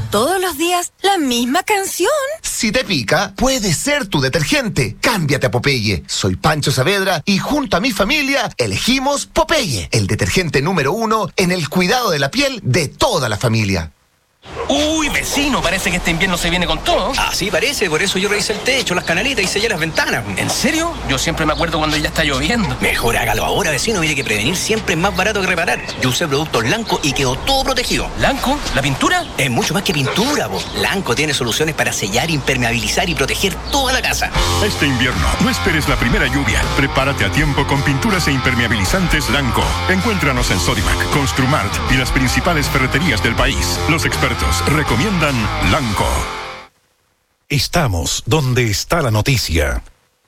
todos los días la misma canción. Si te pica, puede ser tu detergente. Cámbiate a Popeye. Soy Pancho Saavedra y junto a mi familia elegimos Popeye, el detergente número 1 en el cuidado de la piel de toda la familia. Uy, vecino, parece que este invierno se viene con todo. Así parece, por eso yo revisé el techo, las canaletas y sellé las ventanas. ¿En serio? Yo siempre me acuerdo cuando ya está lloviendo. Mejor hágalo ahora, vecino. Mire que prevenir siempre es más barato que reparar. Yo usé productos Lanco y quedó todo protegido. ¿Lanco? ¿La pintura? Es mucho más que pintura, vos. Lanco tiene soluciones para sellar, impermeabilizar y proteger toda la casa. Este invierno, no esperes la primera lluvia. Prepárate a tiempo con pinturas e impermeabilizantes Lanco. Encuéntranos en Sodimac, Construmart y las principales ferreterías del país. Los expertos recomiendan Lanco. Estamos donde está la noticia.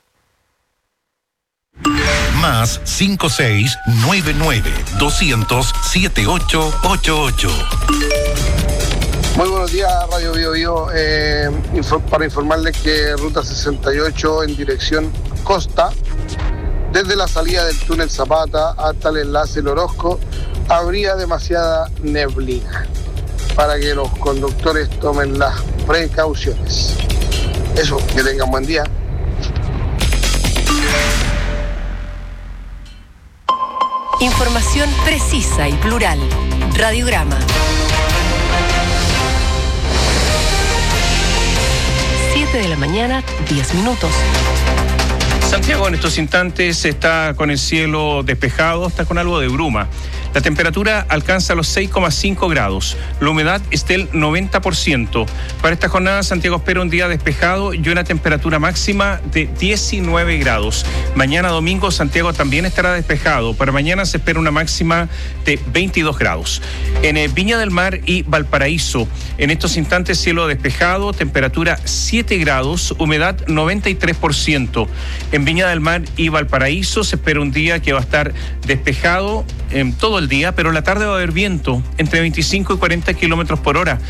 Más 5699-200-7888. Muy buenos días, Radio Bio Bio. Para informarles que Ruta 68 en dirección Costa, desde la salida del túnel Zapata hasta el enlace El Orozco, habría demasiada neblina para que los conductores tomen las precauciones. Eso, que tengan buen día. Información precisa y plural. Radiograma. 7 de la mañana, 10 minutos. Santiago en estos instantes está con el cielo despejado, está con algo de bruma. La temperatura alcanza los 6,5 grados. La humedad es del 90%. Para esta jornada, Santiago espera un día despejado y una temperatura máxima de 19 grados. Mañana domingo, Santiago también estará despejado. Para mañana se espera una máxima de 22 grados. En Viña del Mar y Valparaíso, en estos instantes cielo despejado, temperatura 7 grados, humedad 93%. En Viña del Mar y Valparaíso se espera un día que va a estar despejado todo el día, pero en la tarde va a haber viento entre 25 y 40 kilómetros por hora.